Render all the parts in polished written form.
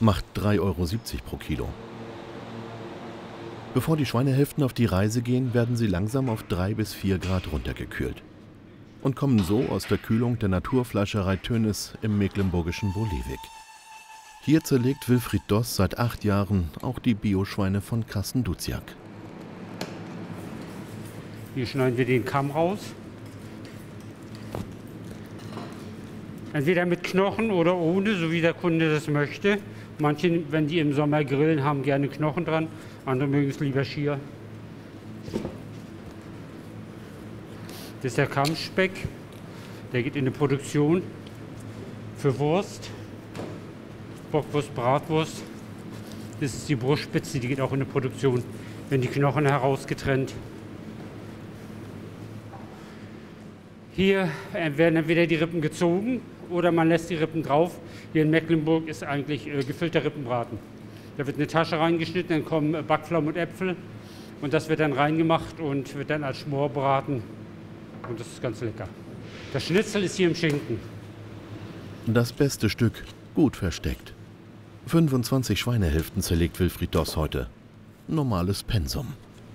macht 3,70 € pro Kilo. Bevor die Schweinehälften auf die Reise gehen, werden sie langsam auf 3 bis 4 Grad runtergekühlt und kommen so aus der Kühlung der Naturfleischerei Tönnes im mecklenburgischen Bolewik. Hier zerlegt Wilfried Doss seit 8 Jahren auch die Bioschweine von Carsten Duziak. Hier schneiden wir den Kamm raus. Entweder mit Knochen oder ohne, so wie der Kunde das möchte. Manche, wenn die im Sommer grillen, haben gerne Knochen dran, andere mögen es lieber schier. Das ist der Kammspeck, der geht in die Produktion für Wurst, Bockwurst, Bratwurst. Das ist die Brustspitze, die geht auch in die Produktion, wenn die Knochen herausgetrennt. Hier werden entweder die Rippen gezogen oder man lässt die Rippen drauf. Hier in Mecklenburg ist eigentlich gefüllter Rippenbraten. Da wird eine Tasche reingeschnitten, dann kommen Backpflaumen und Äpfel und das wird dann reingemacht und wird dann als Schmor braten und das ist ganz lecker. Das Schnitzel ist hier im Schinken. Das beste Stück, gut versteckt. 25 Schweinehälften zerlegt Wilfried Doss heute. Normales Pensum.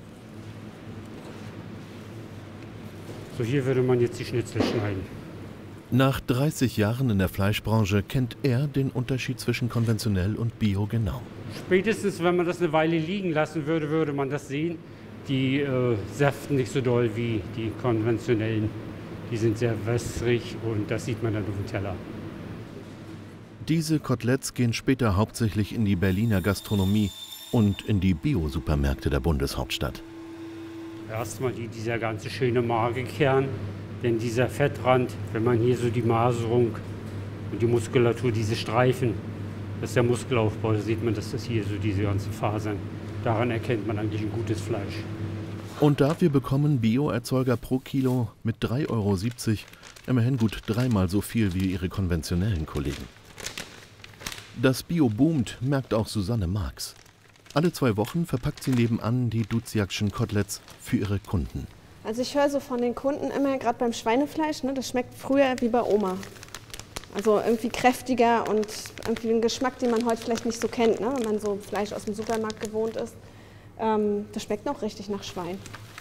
So, hier würde man jetzt die Schnitzel schneiden. Nach 30 Jahren in der Fleischbranche kennt er den Unterschied zwischen konventionell und Bio genau. Spätestens, wenn man das eine Weile liegen lassen würde, würde man das sehen. Die säften nicht so doll wie die konventionellen. Die sind sehr wässrig und das sieht man dann auf dem Teller. Diese Koteletts gehen später hauptsächlich in die Berliner Gastronomie und in die Bio-Supermärkte der Bundeshauptstadt. Erstmal dieser ganze schöne Magerkern, denn dieser Fettrand, wenn man hier so die Maserung und die Muskulatur, diese Streifen, das ist der Muskelaufbau, da sieht man, dass das hier so diese ganzen Fasern, daran erkennt man eigentlich ein gutes Fleisch. Und dafür bekommen Bio-Erzeuger pro Kilo mit 3,70 € immerhin gut 3-mal so viel wie ihre konventionellen Kollegen. Dass Bio boomt, merkt auch Susanne Marx. Alle 2 Wochen verpackt sie nebenan die Duziakschen Koteletts für ihre Kunden. Also ich höre so von den Kunden immer, gerade beim Schweinefleisch, ne, das schmeckt früher wie bei Oma. Also irgendwie kräftiger und irgendwie ein Geschmack, den man heute vielleicht nicht so kennt, ne, wenn man so Fleisch aus dem Supermarkt gewohnt ist. Das schmeckt noch richtig nach Schwein.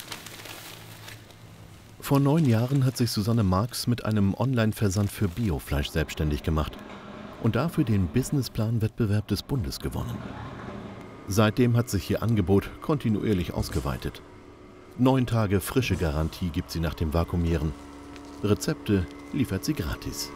Vor 9 Jahren hat sich Susanne Marx mit einem Online-Versand für Biofleisch selbstständig gemacht und dafür den Businessplan-Wettbewerb des Bundes gewonnen. Seitdem hat sich ihr Angebot kontinuierlich ausgeweitet. 9 Tage frische Garantie gibt sie nach dem Vakuumieren. Rezepte liefert sie gratis.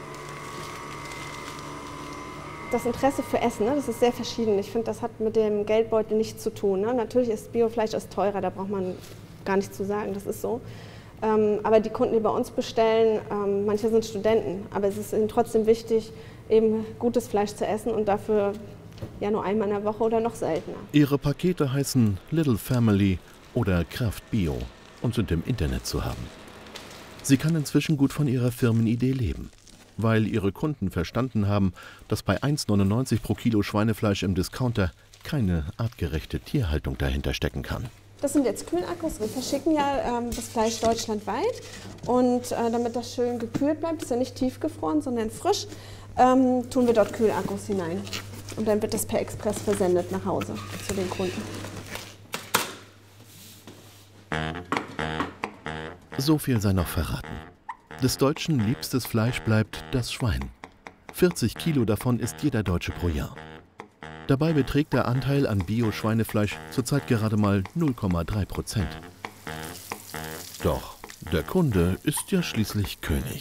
Das Interesse für Essen, ne, das ist sehr verschieden. Ich finde, das hat mit dem Geldbeutel nichts zu tun. Ne? Natürlich ist Biofleisch teurer, da braucht man gar nichts zu sagen, das ist so. Aber die Kunden, die bei uns bestellen, manche sind Studenten, aber es ist ihnen trotzdem wichtig, eben gutes Fleisch zu essen und dafür ja nur einmal in der Woche oder noch seltener. Ihre Pakete heißen Little Family oder Kraft Bio und sind im Internet zu haben. Sie kann inzwischen gut von ihrer Firmenidee leben, weil ihre Kunden verstanden haben, dass bei 1,99 € pro Kilo Schweinefleisch im Discounter keine artgerechte Tierhaltung dahinter stecken kann. Das sind jetzt Kühlakkus. Wir verschicken ja das Fleisch deutschlandweit und damit das schön gekühlt bleibt, ist ja nicht tiefgefroren, sondern frisch, tun wir dort Kühlakkus hinein. Und dann wird das per Express versendet nach Hause zu den Kunden. So viel sei noch verraten. Des Deutschen liebstes Fleisch bleibt das Schwein. 40 Kilo davon isst jeder Deutsche pro Jahr. Dabei beträgt der Anteil an Bio-Schweinefleisch zurzeit gerade mal 0,3%. Doch der Kunde ist ja schließlich König.